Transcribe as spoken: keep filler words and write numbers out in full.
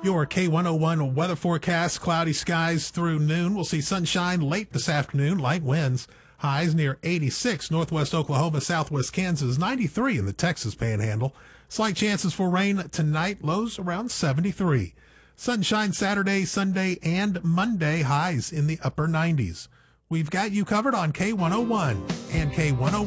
Your K one oh one weather forecast: cloudy skies through noon. We'll see sunshine late this afternoon, light winds. Highs near eighty-six, northwest Oklahoma, southwest Kansas, ninety-three in the Texas Panhandle. Slight chances for rain tonight, lows around seventy-three. Sunshine Saturday, Sunday, and Monday, highs in the upper nineties. We've got you covered on K one oh one and K one oh one.